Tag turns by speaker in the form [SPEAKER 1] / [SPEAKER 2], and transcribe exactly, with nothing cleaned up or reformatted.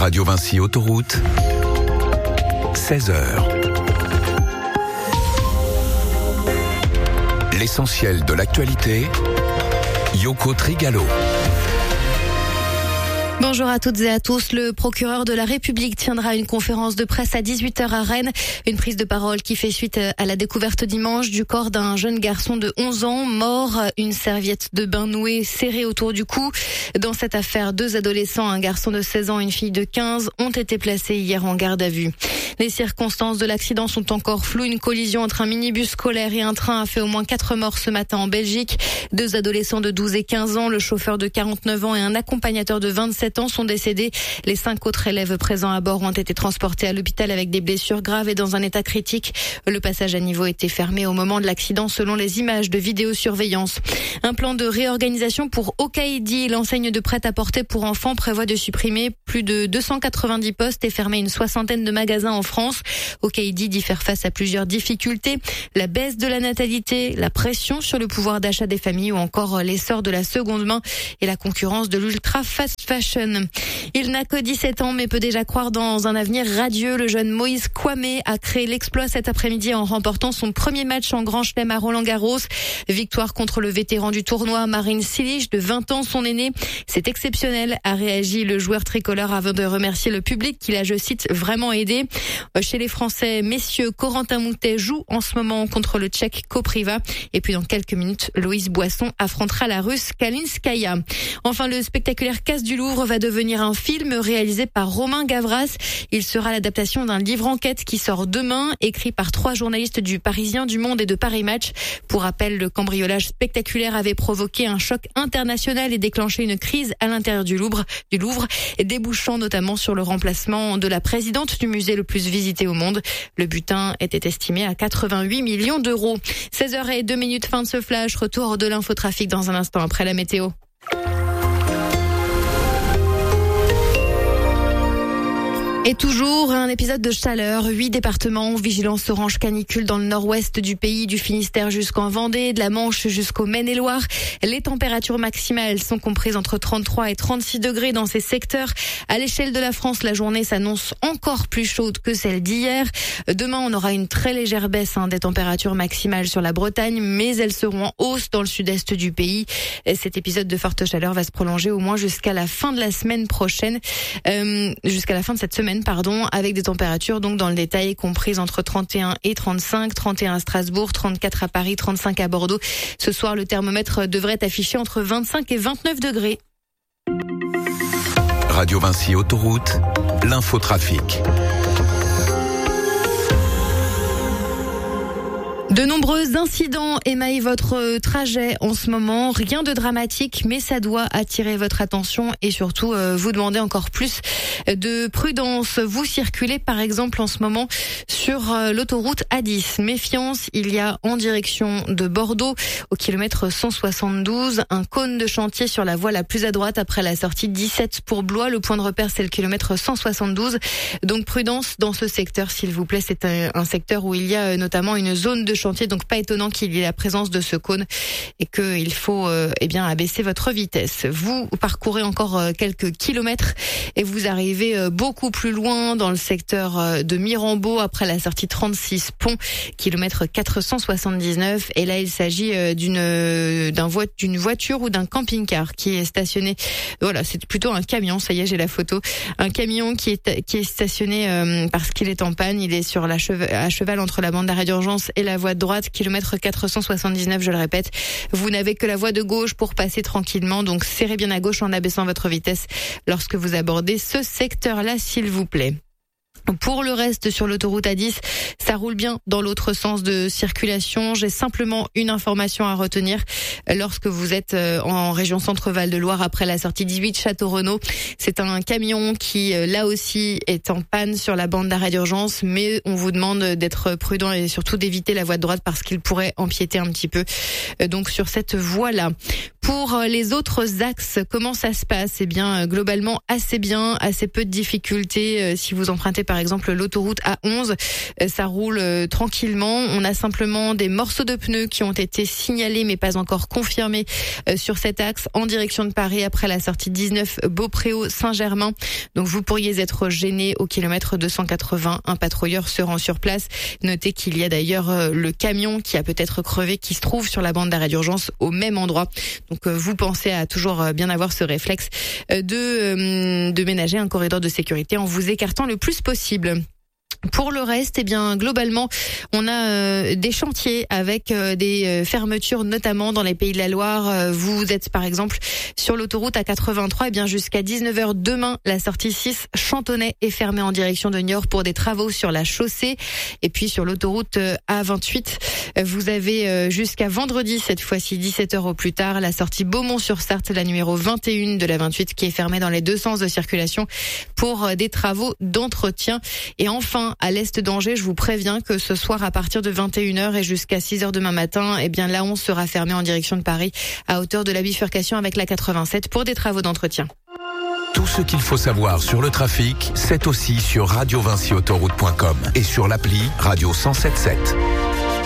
[SPEAKER 1] Radio Vinci Autoroute, seize heures. L'essentiel de l'actualité, Yoko Trigalo.
[SPEAKER 2] Bonjour à toutes et à tous. Le procureur de la République tiendra une conférence de presse à dix-huit heures à Rennes. Une prise de parole qui fait suite à la découverte dimanche du corps d'un jeune garçon de onze ans mort, une serviette de bain nouée serrée autour du cou. Dans cette affaire, deux adolescents, un garçon de seize ans et une fille de quinze, ont été placés hier en garde à vue. Les circonstances de l'accident sont encore floues. Une collision entre un minibus scolaire et un train a fait au moins quatre morts ce matin en Belgique. Deux adolescents de douze et quinze ans, le chauffeur de quarante-neuf ans et un accompagnateur de vingt-sept ans sont décédés. Les cinq autres élèves présents à bord ont été transportés à l'hôpital avec des blessures graves et dans un état critique. Le passage à niveau était fermé au moment de l'accident selon les images de vidéosurveillance. Un plan de réorganisation pour Okaïdi, l'enseigne de prêt-à-porter pour enfants, prévoit de supprimer plus de deux cent quatre-vingt-dix postes et fermer une soixantaine de magasins en France. Okaïdi dit faire face à plusieurs difficultés, la baisse de la natalité, la pression sur le pouvoir d'achat des familles ou encore l'essor de la seconde main et la concurrence de l'ultra fast fashion. Il n'a que dix-sept ans mais peut déjà croire dans un avenir radieux. Le jeune Moïse Kwame a créé l'exploit cet après-midi en remportant son premier match en Grand Chelem à Roland-Garros. Victoire contre le vétéran du tournoi, Marin Cilic, de vingt ans, son aîné. C'est exceptionnel, a réagi le joueur tricolore avant de remercier le public qui l'a, je cite, vraiment aidé. Chez les Français, messieurs, Corentin Moutet joue en ce moment contre le Tchèque Kopriva. Et puis dans quelques minutes, Loïs Boisson affrontera la Russe Kalinskaya. Enfin, le spectaculaire Casse du Louvre va devenir un film réalisé par Romain Gavras. Il sera l'adaptation d'un livre enquête qui sort demain, écrit par trois journalistes du Parisien, du Monde et de Paris Match. Pour rappel, le cambriolage spectaculaire avait provoqué un choc international et déclenché une crise à l'intérieur du Louvre, du Louvre, débouchant notamment sur le remplacement de la présidente du musée le plus visité au monde. Le butin était estimé à quatre-vingt-huit millions d'euros. seize heures zéro deux minutes, fin de ce flash. Retour de l'infotrafic dans un instant après la météo. Et toujours un épisode de chaleur, huit départements, vigilance orange canicule dans le nord-ouest du pays, du Finistère jusqu'en Vendée, de la Manche jusqu'au Maine-et-Loire. Les températures maximales sont comprises entre trente-trois et trente-six degrés dans ces secteurs. À l'échelle de la France, la journée s'annonce encore plus chaude que celle d'hier. Demain, on aura une très légère baisse hein, des températures maximales sur la Bretagne, mais elles seront en hausse dans le sud-est du pays. Et cet épisode de forte chaleur va se prolonger au moins jusqu'à la fin de la semaine prochaine, euh, jusqu'à la fin de cette semaine. Pardon, avec des températures donc dans le détail comprises entre trente et un et trente-cinq, trente et un à Strasbourg, trente-quatre à Paris, trente-cinq à Bordeaux. Ce soir, le thermomètre devrait afficher entre vingt-cinq et vingt-neuf degrés.
[SPEAKER 1] Radio Vinci Autoroute, l'infotrafic.
[SPEAKER 2] De nombreux incidents émaillent votre trajet en ce moment. Rien de dramatique, mais ça doit attirer votre attention et surtout euh, vous demander encore plus de prudence. Vous circulez par exemple en ce moment sur euh, l'autoroute A dix. Méfiance, il y a en direction de Bordeaux, au kilomètre cent soixante-douze, un cône de chantier sur la voie la plus à droite après la sortie dix-sept pour Blois. Le point de repère, c'est le kilomètre cent soixante-douze. Donc prudence dans ce secteur, s'il vous plaît. C'est un, un secteur où il y a notamment une zone de chantier, donc pas étonnant qu'il y ait la présence de ce cône et qu'il faut euh, eh bien abaisser votre vitesse. Vous parcourez encore euh, quelques kilomètres et vous arrivez euh, beaucoup plus loin dans le secteur euh, de Mirambeau après la sortie trente-six pont, kilomètre quatre cent soixante-dix-neuf. Et là, il s'agit euh, d'une euh, d'un vo- d'une voiture ou d'un camping-car qui est stationné. Voilà, c'est plutôt un camion. Ça y est, j'ai la photo. Un camion qui est qui est stationné euh, parce qu'il est en panne. Il est sur la cheve- à cheval entre la bande d'arrêt d'urgence et la voie de droite, kilomètre quatre cent soixante-dix-neuf, je le répète. Vous n'avez que la voie de gauche pour passer tranquillement, donc serrez bien à gauche en abaissant votre vitesse lorsque vous abordez ce secteur-là, s'il vous plaît. Pour le reste, sur l'autoroute A dix, ça roule bien dans l'autre sens de circulation. J'ai simplement une information à retenir. Lorsque vous êtes en région Centre-Val de Loire après la sortie dix-huit Château-Renaud, c'est un camion qui, là aussi, est en panne sur la bande d'arrêt d'urgence, mais on vous demande d'être prudent et surtout d'éviter la voie de droite parce qu'il pourrait empiéter un petit peu donc sur cette voie-là. Pour les autres axes, comment ça se passe? Eh bien, globalement, assez bien, assez peu de difficultés. Si vous empruntez par exemple l'autoroute A onze, ça roule tranquillement. On a simplement des morceaux de pneus qui ont été signalés mais pas encore confirmés sur cet axe en direction de Paris après la sortie dix-neuf Beaupréau-Saint-Germain. Donc vous pourriez être gêné au kilomètre deux cent quatre-vingts. Un patrouilleur se rend sur place. Notez qu'il y a d'ailleurs le camion qui a peut-être crevé qui se trouve sur la bande d'arrêt d'urgence au même endroit. Donc vous pensez à toujours bien avoir ce réflexe de, de ménager un corridor de sécurité en vous écartant le plus possible. Pour le reste, eh bien globalement, on a euh, des chantiers avec euh, des euh, fermetures, notamment dans les Pays de la Loire. Euh, vous êtes par exemple sur l'autoroute A quatre-vingt-trois, eh bien jusqu'à dix-neuf heures demain, la sortie six Chantonnay est fermée en direction de Niort pour des travaux sur la chaussée. Et puis sur l'autoroute euh, A vingt-huit, euh, vous avez euh, jusqu'à vendredi, cette fois-ci dix-sept heures au plus tard, la sortie Beaumont-sur-Sarthe, la numéro vingt et un de la vingt-huit, qui est fermée dans les deux sens de circulation pour euh, des travaux d'entretien. Et enfin, à l'est d'Angers, je vous préviens que ce soir, à partir de vingt et une heures et jusqu'à six heures demain matin, eh bien, l'A onze sera fermée en direction de Paris, à hauteur de la bifurcation avec la quatre-vingt-sept pour des travaux d'entretien.
[SPEAKER 1] Tout ce qu'il faut savoir sur le trafic, c'est aussi sur radio vinci autoroute point com et sur l'appli Radio cent sept sept.